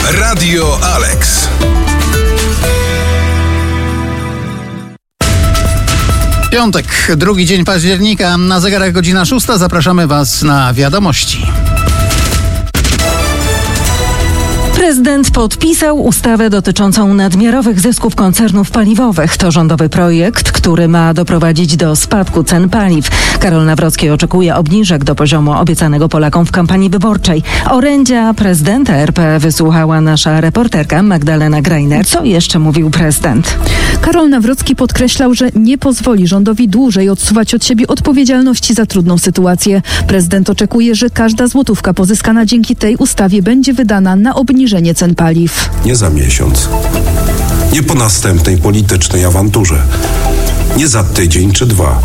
Radio Alex. Piątek, drugi dzień października, na zegarach godzina 6. Zapraszamy Was na wiadomości. Prezydent podpisał ustawę dotyczącą nadmiarowych zysków koncernów paliwowych. To rządowy projekt, który ma doprowadzić do spadku cen paliw. Karol Nawrocki oczekuje obniżek do poziomu obiecanego Polakom w kampanii wyborczej. Orędzia prezydenta RP wysłuchała nasza reporterka Magdalena Greiner. Co jeszcze mówił prezydent? Karol Nawrocki podkreślał, że nie pozwoli rządowi dłużej odsuwać od siebie odpowiedzialności za trudną sytuację. Prezydent oczekuje, że każda złotówka pozyskana dzięki tej ustawie będzie wydana na obniżenie cen paliw. Nie za miesiąc, nie po następnej politycznej awanturze, nie za tydzień czy dwa.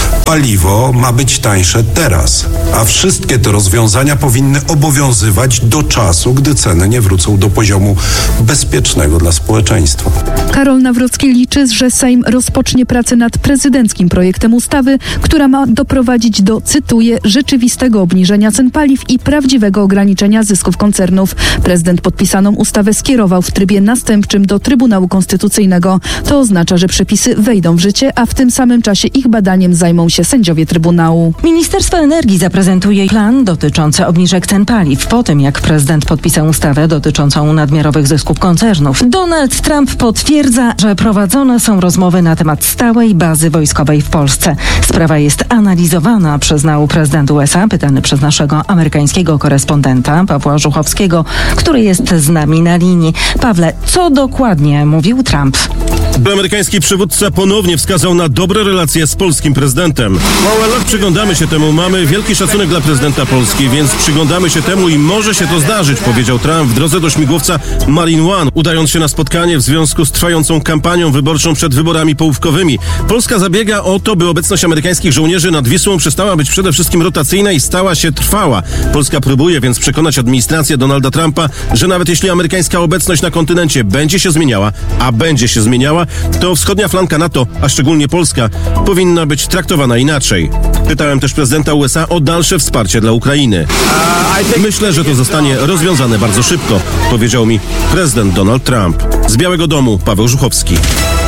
Paliwo ma być tańsze teraz, a wszystkie te rozwiązania powinny obowiązywać do czasu, gdy ceny nie wrócą do poziomu bezpiecznego dla społeczeństwa. Karol Nawrocki liczy, że Sejm rozpocznie pracę nad prezydenckim projektem ustawy, która ma doprowadzić do, cytuję, rzeczywistego obniżenia cen paliw i prawdziwego ograniczenia zysków koncernów. Prezydent podpisaną ustawę skierował w trybie następczym do Trybunału Konstytucyjnego. To oznacza, że przepisy wejdą w życie, a w tym samym czasie ich badaniem zajmą się sędziowie Trybunału. Ministerstwo Energii zaprezentuje plan dotyczący obniżek cen paliw po tym, jak prezydent podpisał ustawę dotyczącą nadmiarowych zysków koncernów. Donald Trump potwierdza, że prowadzone są rozmowy na temat stałej bazy wojskowej w Polsce. Sprawa jest analizowana, przyznał prezydent USA, pytany przez naszego amerykańskiego korespondenta Pawła Żuchowskiego, który jest z nami na linii. Pawle, co dokładnie mówił Trump? Amerykański przywódca ponownie wskazał na dobre relacje z polskim prezydentem. Mały lat przyglądamy się temu, mamy wielki szacunek dla prezydenta Polski, więc przyglądamy się temu i może się to zdarzyć, powiedział Trump w drodze do śmigłowca Marine One, udając się na spotkanie w związku z trwającą kampanią wyborczą przed wyborami połówkowymi. Polska zabiega o to, by obecność amerykańskich żołnierzy nad Wisłą przestała być przede wszystkim rotacyjna i stała się trwała. Polska próbuje więc przekonać administrację Donalda Trumpa, że nawet jeśli amerykańska obecność na kontynencie będzie się zmieniała, a będzie się zmieniała, to wschodnia flanka NATO, a szczególnie Polska, powinna być traktowana inaczej. Pytałem też prezydenta USA o dalsze wsparcie dla Ukrainy. Myślę, że to zostanie rozwiązane bardzo szybko, powiedział mi prezydent Donald Trump. Z Białego Domu Paweł Żuchowski.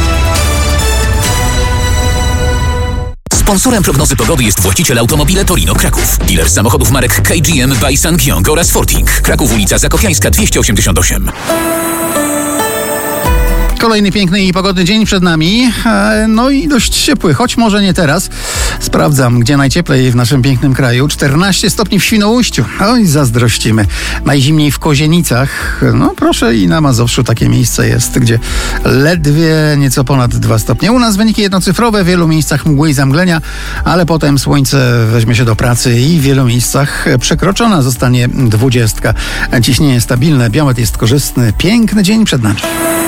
Sponsorem prognozy pogody jest właściciel Automobile Torino Kraków. Dealer samochodów marek KGM by SsangYong oraz Forting. Kraków, ulica Zakopiańska 288. Kolejny piękny i pogodny dzień przed nami, no i dość ciepły, choć może nie teraz. Sprawdzam, gdzie najcieplej w naszym pięknym kraju. 14 stopni w Świnoujściu. Oj, zazdrościmy. Najzimniej w Kozienicach. No proszę, i na Mazowszu takie miejsce jest, gdzie ledwie nieco ponad 2 stopnie. U nas wyniki jednocyfrowe, w wielu miejscach mgły i zamglenia, ale potem słońce weźmie się do pracy i w wielu miejscach przekroczona zostanie 20. Ciśnienie stabilne, biometr jest korzystny. Piękny dzień przed nami.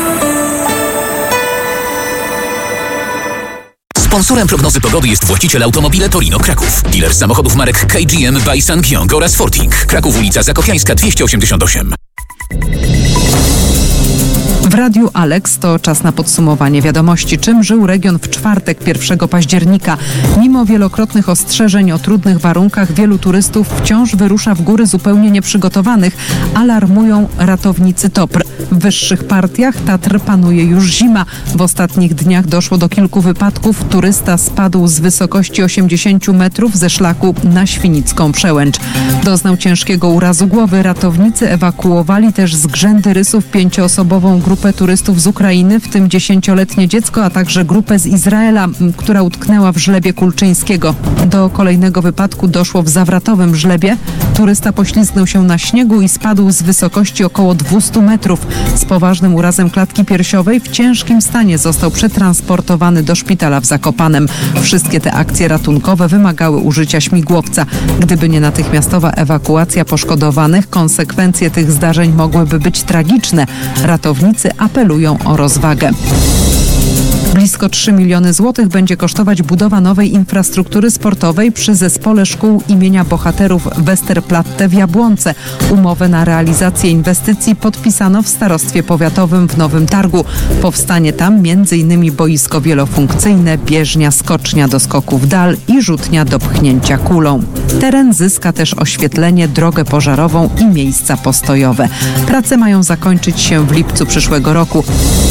Sponsorem prognozy pogody jest właściciel Automobile Torino Kraków. Dealer samochodów marek KGM by SsangYong oraz Forting. Kraków, ulica Zakopiańska 288. W Radiu Alex to czas na podsumowanie wiadomości, czym żył region w czwartek 1 października. Mimo wielokrotnych ostrzeżeń o trudnych warunkach, wielu turystów wciąż wyrusza w góry zupełnie nieprzygotowanych, alarmują ratownicy TOPR. W wyższych partiach Tatr panuje już zima. W ostatnich dniach doszło do kilku wypadków. Turysta spadł z wysokości 80 metrów ze szlaku na Świnicką Przełęcz. Doznał ciężkiego urazu głowy. Ratownicy ewakuowali też z Grzędy Rysów 5-osobową grupę turystów z Ukrainy, w tym 10-letnie dziecko, a także grupę z Izraela, która utknęła w żlebie Kulczyńskiego. Do kolejnego wypadku doszło w Zawratowym Żlebie. Turysta poślizgnął się na śniegu i spadł z wysokości około 200 metrów. Z poważnym urazem klatki piersiowej w ciężkim stanie został przetransportowany do szpitala w Zakopanem. Wszystkie te akcje ratunkowe wymagały użycia śmigłowca. Gdyby nie natychmiastowa ewakuacja poszkodowanych, konsekwencje tych zdarzeń mogłyby być tragiczne. Ratownicy apelują o rozwagę. Blisko 3 miliony złotych będzie kosztować budowa nowej infrastruktury sportowej przy Zespole Szkół imienia Bohaterów Westerplatte w Jabłonce. Umowę na realizację inwestycji podpisano w Starostwie Powiatowym w Nowym Targu. Powstanie tam m.in. boisko wielofunkcyjne, bieżnia, skocznia do skoku w dal i rzutnia do pchnięcia kulą. Teren zyska też oświetlenie, drogę pożarową i miejsca postojowe. Prace mają zakończyć się w lipcu przyszłego roku.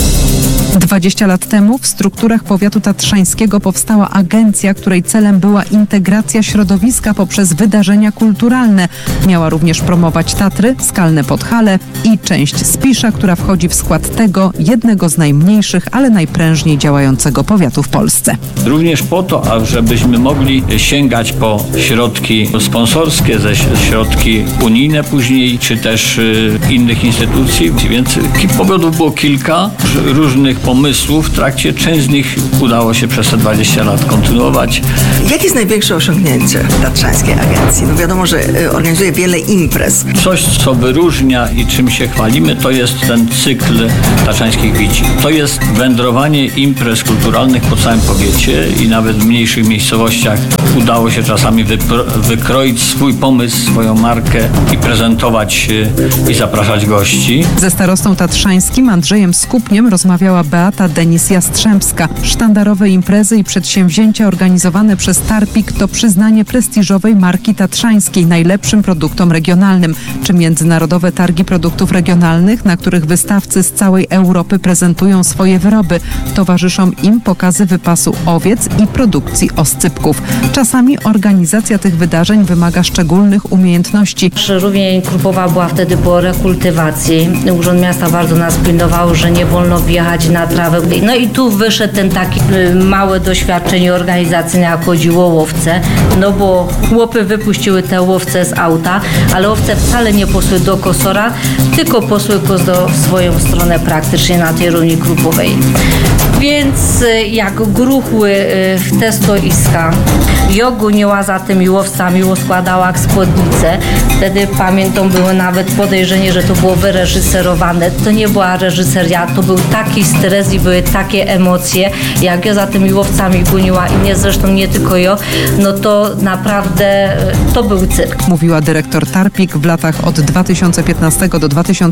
20 lat temu w strukturach powiatu tatrzańskiego powstała agencja, której celem była integracja środowiska poprzez wydarzenia kulturalne. Miała również promować Tatry, Skalne Podhale i część Spisza, która wchodzi w skład tego jednego z najmniejszych, ale najprężniej działającego powiatu w Polsce. Również po to, ażebyśmy mogli sięgać po środki sponsorskie, środki unijne później, czy też innych instytucji, więc powodów było kilka różnych pomysłów. W trakcie część z nich udało się przez te 20 lat kontynuować. Jakie jest największe osiągnięcie Tatrzańskiej Agencji? No wiadomo, że organizuje wiele imprez. Coś, co wyróżnia i czym się chwalimy, to jest ten cykl Tatrzańskich Wici. To jest wędrowanie imprez kulturalnych po całym powiecie i nawet w mniejszych miejscowościach udało się czasami wykroić swój pomysł, swoją markę i prezentować i zapraszać gości. Ze starostą tatrzańskim Andrzejem Skupniem rozmawiała Beata Denis-Jastrzębska. Sztandarowe imprezy i przedsięwzięcia organizowane przez Tarpik to przyznanie prestiżowej marki tatrzańskiej najlepszym produktom regionalnym, czy międzynarodowe targi produktów regionalnych, na których wystawcy z całej Europy prezentują swoje wyroby. Towarzyszą im pokazy wypasu owiec i produkcji oscypków. Czasami organizacja tych wydarzeń wymaga szczególnych umiejętności. Równie Krupowa była wtedy po rekultywacji. Urząd Miasta bardzo nas pilnował, że nie wolno wjechać na trawę. No i tu wyszedł ten taki małe doświadczenie organizacyjne, jak chodziło o łowce, no bo chłopy wypuściły te łowce z auta, ale łowce wcale nie posły do kosora, tylko posły w swoją stronę praktycznie na tej równi Krupowej. Więc jak gruchły w te stoiska i ogoniła za tymi łowcami, składała spódnicę. Wtedy pamiętam, było nawet podejrzenie, że to było wyreżyserowane. To nie była reżyseria, to był taki stres i były takie emocje. Jak ja za tymi łowcami goniła i zresztą nie tylko ja, no to naprawdę to był cyrk. Mówiła dyrektor Tarpik w latach od 2015 do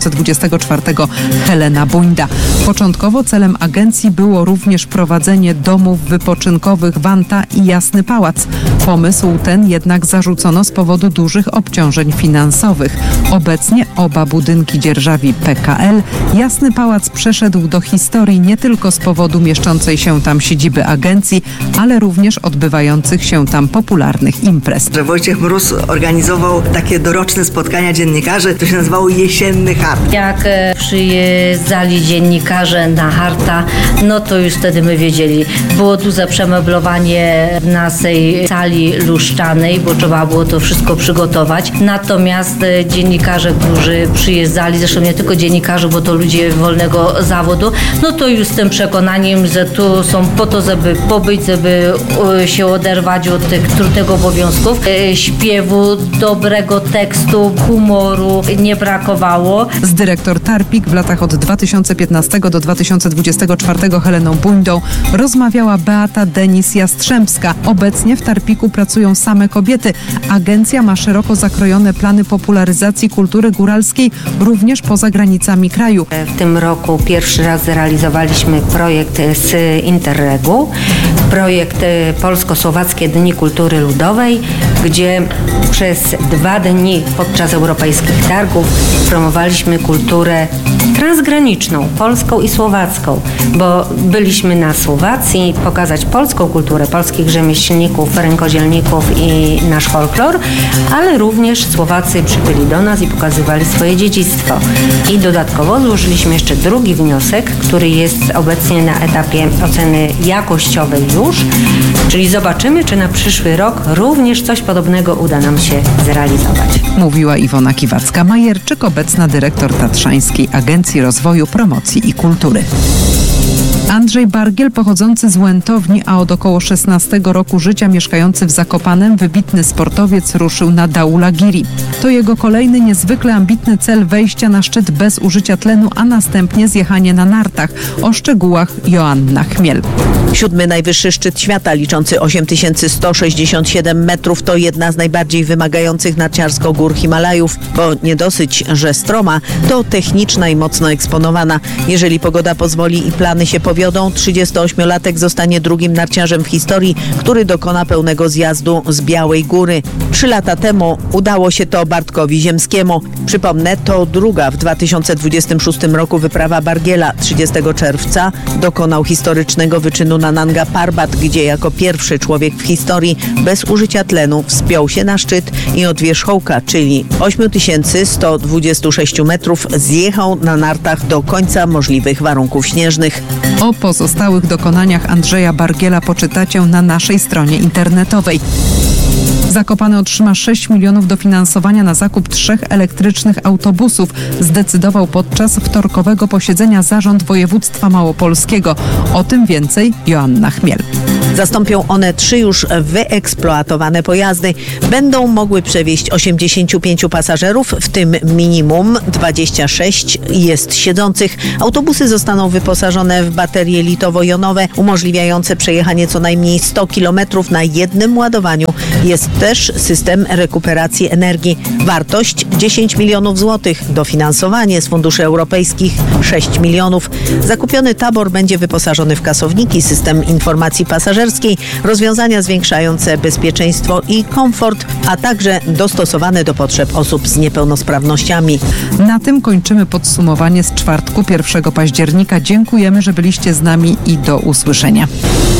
2024 Helena Buńda. Początkowo celem agencji było również prowadzenie domów wypoczynkowych Wanta i Jasny Pałac. Pomysł ten jednak zarzucono z powodu dużych obciążeń finansowych. Obecnie oba budynki dzierżawi PKL. Jasny Pałac przeszedł do historii nie tylko z powodu mieszczącej się tam siedziby agencji, ale również odbywających się tam popularnych imprez. Że Wojciech Mróz organizował takie doroczne spotkania dziennikarzy, to się nazywało Jesienny Hart. Jak przyjeżdżali dziennikarze na harta, no to już wtedy my wiedzieli. Było duże przemeblowanie w naszej sali luszczanej, bo trzeba było to wszystko przygotować. Natomiast dziennikarze, którzy przyjeżdżali, zresztą nie tylko dziennikarze, bo to ludzie wolnego zawodu, no to już z tym przekonaniem, że tu są po to, żeby pobyć, żeby się oderwać od tych trudnych obowiązków. Śpiewu, dobrego tekstu, humoru nie brakowało. Z dyrektor Tarpik w latach od 2015 do 2024 Heleną Buńdą rozmawiała Beata Denis-Jastrzębska. Obecnie w Tarpiku pracują same kobiety. Agencja ma szeroko zakrojone plany popularyzacji kultury góralskiej również poza granicami kraju. W tym roku pierwszy raz zrealizowaliśmy projekt z Interregu, projekt Polsko-Słowackie Dni Kultury Ludowej, gdzie przez 2 dni podczas europejskich targów promowaliśmy kulturę transgraniczną, polską i słowacką, bo byliśmy na Słowacji pokazać polską kulturę, polskich rzemieślników, rękodzielników i nasz folklor, ale również Słowacy przybyli do nas i pokazywali swoje dziedzictwo. I dodatkowo złożyliśmy jeszcze drugi wniosek, który jest obecnie na etapie oceny jakościowej już, czyli zobaczymy, czy na przyszły rok również coś podobnego uda nam się zrealizować. Mówiła Iwona Kiwacka-Majerczyk, obecna dyrektor Tatrzańskiej Agencji Rozwoju, Promocji i Kultury. Andrzej Bargiel, pochodzący z Łętowni, a od około 16 roku życia mieszkający w Zakopanem, wybitny sportowiec, ruszył na Daulagiri. To jego kolejny niezwykle ambitny cel wejścia na szczyt bez użycia tlenu, a następnie zjechanie na nartach. O szczegółach Joanna Chmiel. 7. najwyższy szczyt świata, liczący 8167 metrów, to jedna z najbardziej wymagających narciarsko gór Himalajów, bo nie dosyć, że stroma, to techniczna i mocno eksponowana. Jeżeli pogoda pozwoli i plany się powiodą, 38-latek zostanie drugim narciarzem w historii, który dokona pełnego zjazdu z Białej Góry. 3 lata temu udało się to Bartkowi Ziemskiemu. Przypomnę, to druga w 2026 roku wyprawa Bargiela. 30 czerwca dokonał historycznego wyczynu na Nanga Parbat, gdzie jako pierwszy człowiek w historii bez użycia tlenu wspiął się na szczyt i od wierzchołka, czyli 8126 metrów, zjechał na nartach do końca możliwych warunków śnieżnych. O pozostałych dokonaniach Andrzeja Bargiela poczytacie na naszej stronie internetowej. Zakopane otrzyma 6 milionów dofinansowania na zakup 3 elektrycznych autobusów. Zdecydował podczas wtorkowego posiedzenia Zarząd Województwa Małopolskiego. O tym więcej Joanna Chmiel. Zastąpią one 3 już wyeksploatowane pojazdy. Będą mogły przewieźć 85 pasażerów, w tym minimum 26 jest siedzących. Autobusy zostaną wyposażone w baterie litowo-jonowe, umożliwiające przejechanie co najmniej 100 km na jednym ładowaniu. Jest też system rekuperacji energii. Wartość 10 milionów złotych. Dofinansowanie z funduszy europejskich 6 milionów. Zakupiony tabor będzie wyposażony w kasowniki, system informacji pasażerskiej, rozwiązania zwiększające bezpieczeństwo i komfort, a także dostosowane do potrzeb osób z niepełnosprawnościami. Na tym kończymy podsumowanie z czwartku 1 października. Dziękujemy, że byliście z nami i do usłyszenia.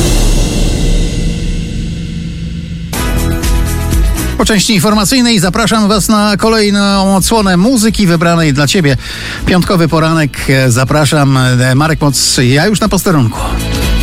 Po części informacyjnej zapraszam Was na kolejną odsłonę muzyki wybranej dla Ciebie. Piątkowy poranek, zapraszam. Marek Moc, ja już na posterunku.